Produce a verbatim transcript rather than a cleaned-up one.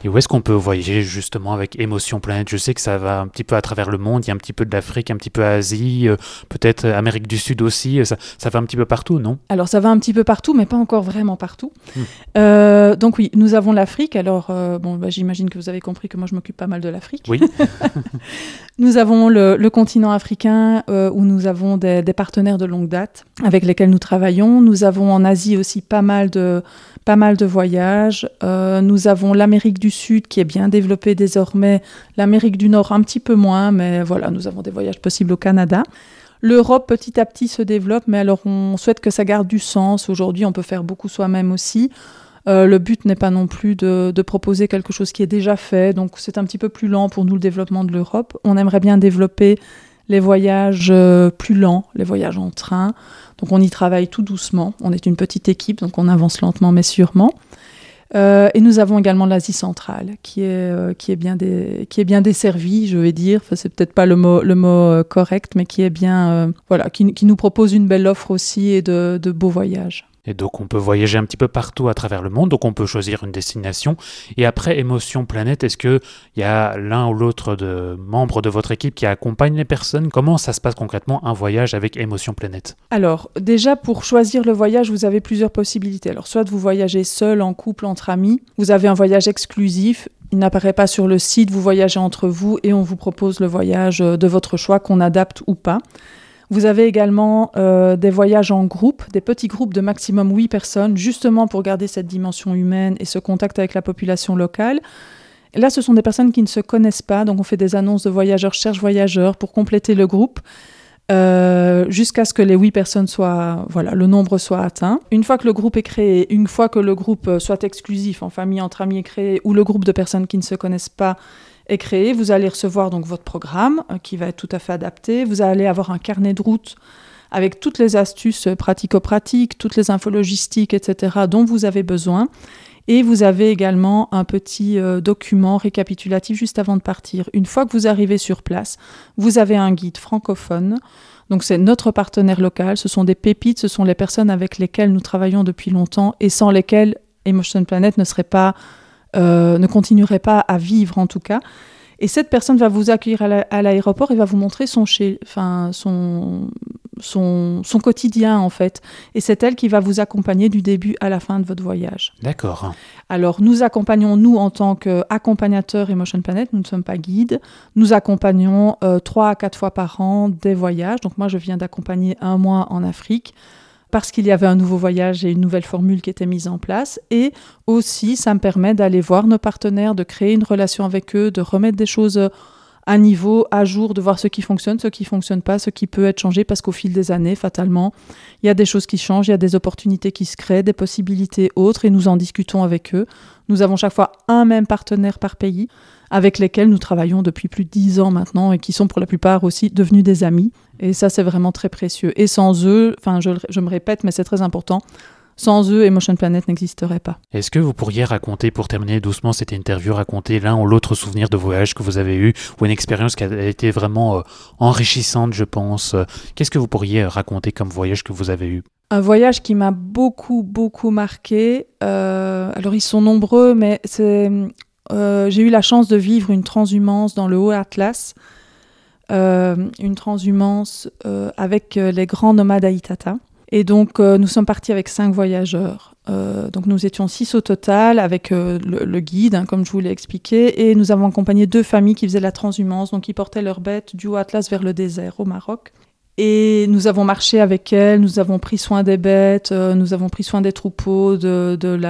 Et où est-ce qu'on peut voyager justement avec Émotion Planète? Je sais que ça va un petit peu à travers le monde, il y a un petit peu de l'Afrique, un petit peu Asie, euh, peut-être Amérique du Sud aussi, ça, ça va un petit peu partout, non? Alors ça va un petit peu partout, mais pas encore vraiment partout. Hmm. Euh, donc oui, nous avons l'Afrique. Alors euh, bon, bah, j'imagine que vous avez compris que moi je m'occupe pas mal de l'Afrique. Oui. Nous avons le, le continent africain euh, où nous avons des, des partenaires de longue date avec lesquels nous travaillons. Nous avons en Asie aussi pas mal de, pas mal de voyages. Euh, nous avons l'Amérique du Sud qui est bien développée désormais. L'Amérique du Nord un petit peu moins, mais voilà, nous avons des voyages possibles au Canada. L'Europe petit à petit se développe, mais alors on souhaite que ça garde du sens. Aujourd'hui, on peut faire beaucoup soi-même aussi. Euh, le but n'est pas non plus de, de proposer quelque chose qui est déjà fait, donc c'est un petit peu plus lent pour nous le développement de l'Europe. On aimerait bien développer les voyages euh, plus lents, les voyages en train. Donc on y travaille tout doucement. On est une petite équipe, donc on avance lentement mais sûrement. Euh, et nous avons également l'Asie centrale, qui est, euh, qui est bien, des, qui est bien desservie, je vais dire. Enfin, c'est peut-être pas le mot, le mot euh, correct, mais qui est bien, euh, voilà, qui, qui nous propose une belle offre aussi et de, de beaux voyages. Et donc on peut voyager un petit peu partout à travers le monde, donc on peut choisir une destination. Et après Émotion Planète, est-ce qu'il y a l'un ou l'autre de membres de votre équipe qui accompagne les personnes? Comment ça se passe concrètement un voyage avec Émotion Planète? Alors déjà pour choisir le voyage, vous avez plusieurs possibilités. Alors soit vous voyagez seul, en couple, entre amis, vous avez un voyage exclusif. Il n'apparaît pas sur le site, vous voyagez entre vous et on vous propose le voyage de votre choix qu'on adapte ou pas. Vous avez également euh, des voyages en groupe, des petits groupes de maximum huit personnes, justement pour garder cette dimension humaine et ce contact avec la population locale. Et là, ce sont des personnes qui ne se connaissent pas, donc on fait des annonces de voyageurs cherche voyageurs pour compléter le groupe euh, jusqu'à ce que les huit personnes soient, voilà, le nombre soit atteint. Une fois que le groupe est créé, une fois que le groupe soit exclusif, en famille, entre amis est créé, ou le groupe de personnes qui ne se connaissent pas est créé, vous allez recevoir donc votre programme euh, qui va être tout à fait adapté. Vous allez avoir un carnet de route avec toutes les astuces pratico-pratiques, toutes les infos logistiques, et cetera dont vous avez besoin. Et vous avez également un petit euh, document récapitulatif juste avant de partir. Une fois que vous arrivez sur place, vous avez un guide francophone. Donc c'est notre partenaire local, ce sont des pépites, ce sont les personnes avec lesquelles nous travaillons depuis longtemps et sans lesquelles Émotion Planète ne serait pas Euh, ne continuerait pas à vivre en tout cas. Et cette personne va vous accueillir à, la, à l'aéroport et va vous montrer son, chez, enfin, son, son, son quotidien en fait. Et c'est elle qui va vous accompagner du début à la fin de votre voyage. D'accord. Alors nous accompagnons, nous en tant qu'accompagnateurs Émotion Planète, nous ne sommes pas guides, nous accompagnons euh, trois à quatre fois par an des voyages. Donc moi je viens d'accompagner un mois en Afrique, parce qu'il y avait un nouveau voyage et une nouvelle formule qui était mise en place. Et aussi, ça me permet d'aller voir nos partenaires, de créer une relation avec eux, de remettre des choses à niveau, à jour, de voir ce qui fonctionne, ce qui ne fonctionne pas, ce qui peut être changé, parce qu'au fil des années, fatalement, il y a des choses qui changent, il y a des opportunités qui se créent, des possibilités autres, et nous en discutons avec eux. Nous avons chaque fois un même partenaire par pays, avec lesquels nous travaillons depuis plus de dix ans maintenant, et qui sont pour la plupart aussi devenus des amis. Et ça, c'est vraiment très précieux. Et sans eux, enfin, je, je me répète, mais c'est très important, sans eux, Émotion Planète n'existerait pas. Est-ce que vous pourriez raconter, pour terminer doucement cette interview, raconter l'un ou l'autre souvenir de voyage que vous avez eu, ou une expérience qui a été vraiment euh, enrichissante, je pense. Qu'est-ce que vous pourriez raconter comme voyage que vous avez eu? Un voyage qui m'a beaucoup, beaucoup marqué. Euh, alors, ils sont nombreux, mais c'est, euh, j'ai eu la chance de vivre une transhumance dans le Haut-Atlas. Euh, une transhumance euh, avec les grands nomades Haïtata. Et donc, euh, nous sommes partis avec cinq voyageurs. Euh, donc, nous étions six au total, avec euh, le, le guide, hein, comme je vous l'ai expliqué. Et nous avons accompagné deux familles qui faisaient la transhumance. Donc, ils portaient leurs bêtes du Haut-Atlas vers le désert, au Maroc. Et nous avons marché avec elles, nous avons pris soin des bêtes, euh, nous avons pris soin des troupeaux, de, de la